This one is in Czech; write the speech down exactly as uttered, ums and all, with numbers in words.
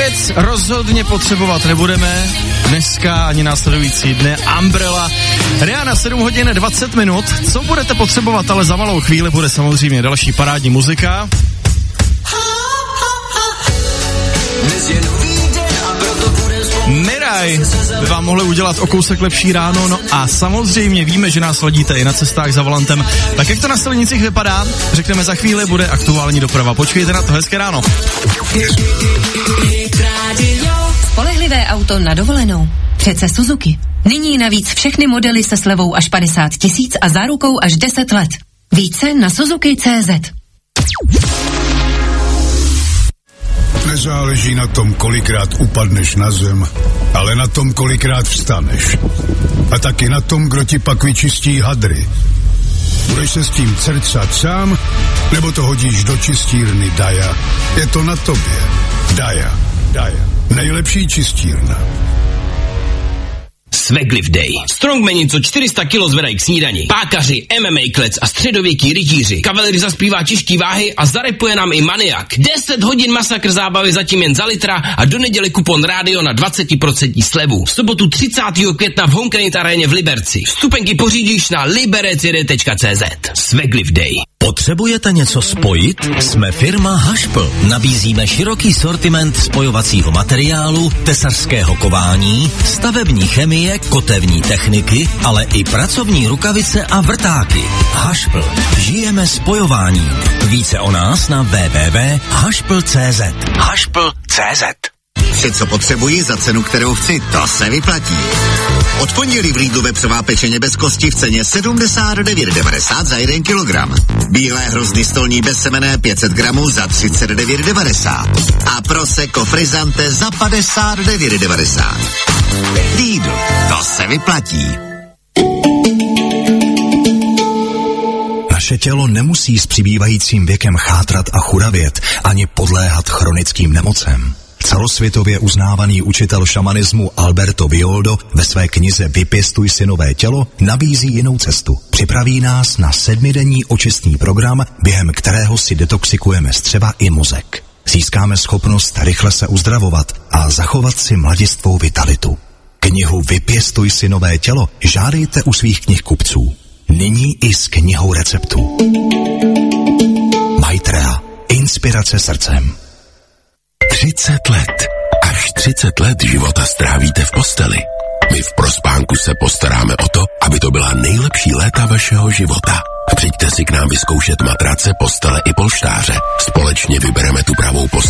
věc rozhodně potřebovat nebudeme dneska ani následující dne. Umbrella. Rihanna, sedm hodin dvacet minut. Co budete potřebovat, ale za malou chvíli bude samozřejmě další parádní muzika. Miraj by vám mohli udělat o kousek lepší ráno, no a samozřejmě víme, že nás ladíte i na cestách za volantem. Tak jak to na silnicích vypadá, řekneme za chvíli, bude aktuální doprava. Počkejte na to, hezké ráno. Spolehlivé auto na dovolenou. Přece Suzuki. Nyní navíc všechny modely se slevou až padesát tisíc a zárukou až deset let. Více na Suzuki tečka cé zet. Nezáleží na tom, kolikrát upadneš na zem, ale na tom, kolikrát vstaneš. A taky na tom, kdo ti pak vyčistí hadry. Budeš se s tím cercat sám, nebo to hodíš do čistírny Daja. Je to na tobě. Daja. Daja. Nejlepší čistírna. Swaglift Day. Strongmeni, co čtyři sta kilo zvedají k snídani. Pákaři, em em á klec a středověký rytíři. Kavalery zaspívá těžký váhy a zarepuje nám i maniak. deset hodin masakr zábavy zatím jen za litra a do neděli kupon rádio na dvacet procent slevu. V sobotu třicátého května v Homecredit aréně v Liberci. Vstupenky pořídíš na liberecd tečka cé zet. Swaglift Day. Potřebujete něco spojit? Jsme firma Hašpl. Nabízíme široký sortiment spojovacího materiálu, tesařského kování, stavební chemie, kotevní techniky, ale i pracovní rukavice a vrtáky. Hašpl. Žijeme spojováním. Více o nás na w w w tečka hašpl tečka cé zet. Hašpl tečka cé zet. Vše, co potřebuji za cenu, kterou chci, to se vyplatí. Od pondělí v Lidlu vepřová pečeně bez kosti v ceně sedmdesát devět devadesát za jeden kilogram. Bílé hrozny stolní bezsemenné pět set gramů za třicet devět devadesát. A Prosecco Frizzante za padesát devět devadesát. Lidl, to se vyplatí. Naše tělo nemusí s přibývajícím věkem chátrat a churavět, ani podléhat chronickým nemocem. Celosvětově uznávaný učitel šamanismu Alberto Villoldo ve své knize Vypěstuj si nové tělo nabízí jinou cestu. Připraví nás na sedmidenní očistný program, během kterého si detoxikujeme střeva i mozek. Získáme schopnost rychle se uzdravovat a zachovat si mladistvou vitalitu. Knihu Vypěstuj si nové tělo žádejte u svých knihkupců. Nyní i s knihou receptů. Maitreya. Inspirace srdcem. třicet let. Až třicet let života strávíte v posteli. My v Prospánku se postaráme o to, aby to byla nejlepší léta vašeho života. Přijďte si k nám vyzkoušet matrace, postele i polštáře. Společně vybereme tu pravou postel.